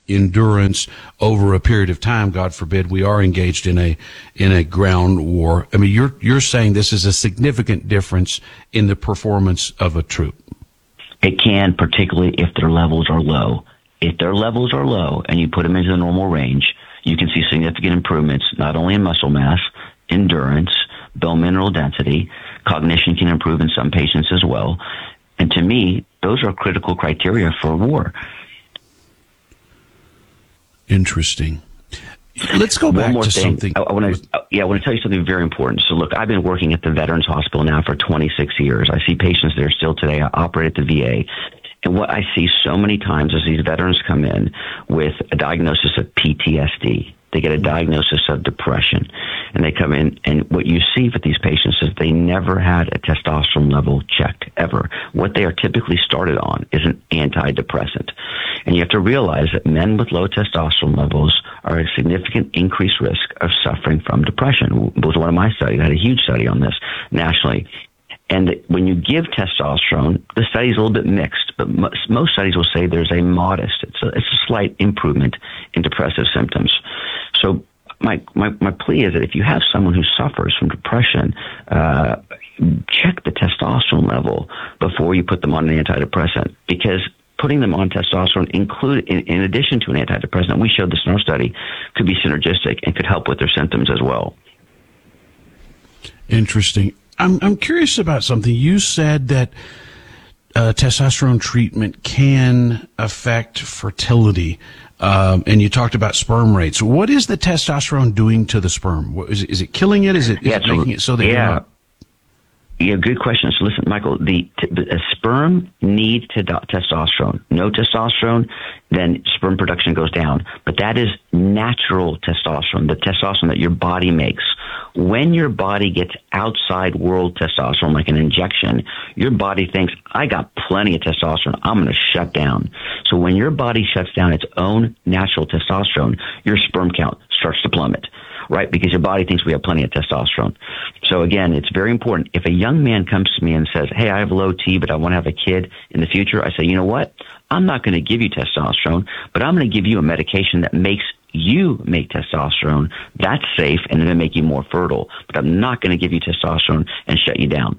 endurance over a period of time. God forbid we are engaged in a ground war. I mean, you're saying this is a significant difference in the performance of a troop. It can, particularly if their levels are low. If their levels are low and you put them into the normal range, you can see significant improvements not only in muscle mass, endurance, bone mineral density. Cognition can improve in some patients as well. And to me, those are critical criteria for war. Interesting. Let's go back to something. I want to tell you something very important. So look, I've been working at the Veterans Hospital now for 26 years. I see patients there still today. I operate at the VA. And what I see so many times is these veterans come in with a diagnosis of PTSD. They get a diagnosis of depression. And they come in, and what you see with these patients is they never had a testosterone level checked, ever. What they are typically started on is an antidepressant. And you have to realize that men with low testosterone levels are at a significant increased risk of suffering from depression. It was one of my studies. I had a huge study on this nationally. And when you give testosterone, the study is a little bit mixed, but most studies will say there's a modest, it's a slight improvement in depressive symptoms. So my plea is that if you have someone who suffers from depression, check the testosterone level before you put them on an antidepressant, because putting them on testosterone in addition to an antidepressant, we showed this in our study, could be synergistic and could help with their symptoms as well. Interesting. I'm curious about something. You said that testosterone treatment can affect fertility, and you talked about sperm rates. What is the testosterone doing to the sperm? Is it killing it? Is it making it so that you're not? Yeah, good question. So listen, Michael, a sperm needs testosterone. No testosterone, then sperm production goes down. But that is natural testosterone, the testosterone that your body makes. When your body gets outside world testosterone, like an injection, your body thinks, I got plenty of testosterone, I'm going to shut down. So when your body shuts down its own natural testosterone, your sperm count starts to plummet. Right, because your body thinks we have plenty of testosterone. So again, it's very important. If a young man comes to me and says, hey, I have low T, but I want to have a kid in the future, I say, you know what? I'm not going to give you testosterone, but I'm going to give you a medication that makes you make testosterone. That's safe and going to make you more fertile. But I'm not going to give you testosterone and shut you down.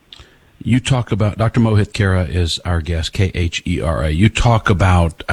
You talk about, Dr. Mohit Khera is our guest, Khera. You talk about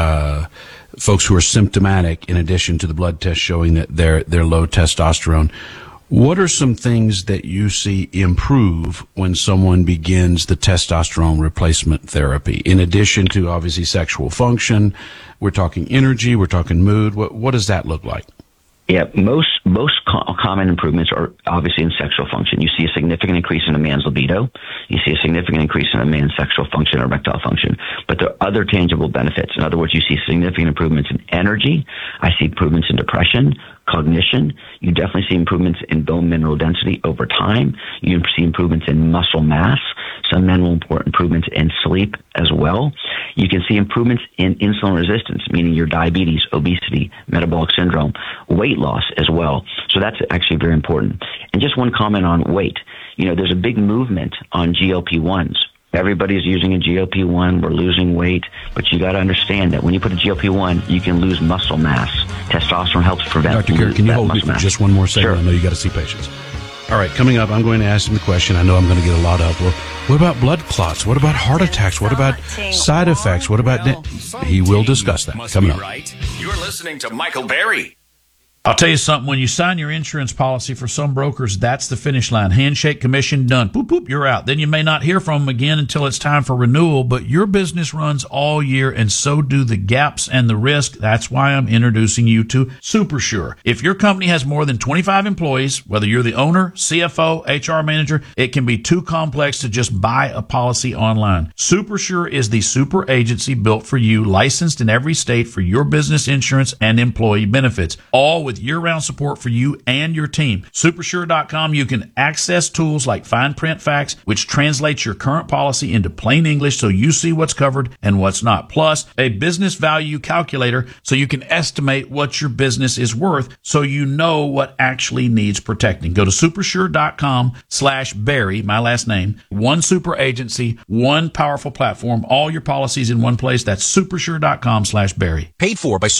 folks who are symptomatic in addition to the blood test showing that they're low testosterone. What are some things that you see improve when someone begins the testosterone replacement therapy? In addition to obviously sexual function, we're talking energy, we're talking mood. What does that look like? Yeah, most common improvements are obviously in sexual function. You see a significant increase in a man's libido. You see a significant increase in a man's sexual function or erectile function. But there are other tangible benefits. In other words, you see significant improvements in energy. I see improvements in depression, cognition. You definitely see improvements in bone mineral density over time. You see improvements in muscle mass. Some men will report improvements in sleep as well. You can see improvements in insulin resistance, meaning your diabetes, obesity, metabolic syndrome, weight loss as well. So that's actually very important. And just one comment on weight. You know, there's a big movement on GLP-1s. Everybody's using a GLP-1. We're losing weight. But you got to understand that when you put a GLP-1, you can lose muscle mass. Testosterone helps prevent Dr. Khera, can you hold me for just one more second? Sure. I know you got to see patients. All right, coming up, I'm going to ask him the question. I know I'm going to get a lot of, well, what about blood clots? What about heart attacks? What about side effects? What about... He will discuss that coming up. Right. You're listening to Michael Berry. I'll tell you something. When you sign your insurance policy, for some brokers, that's the finish line. Handshake, commission, done. Boop, boop, you're out. Then you may not hear from them again until it's time for renewal, but your business runs all year, and so do the gaps and the risk. That's why I'm introducing you to SuperSure. If your company has more than 25 employees, whether you're the owner, CFO, HR manager, it can be too complex to just buy a policy online. SuperSure is the super agency built for you, licensed in every state for your business insurance and employee benefits, all with year-round support for you and your team. Supersure.com, you can access tools like Fine Print Facts, which translates your current policy into plain English so you see what's covered and what's not. Plus, a business value calculator so you can estimate what your business is worth so you know what actually needs protecting. Go to supersure.com/Barry, my last name. One super agency, one powerful platform, all your policies in one place. That's supersure.com/Barry. Paid for by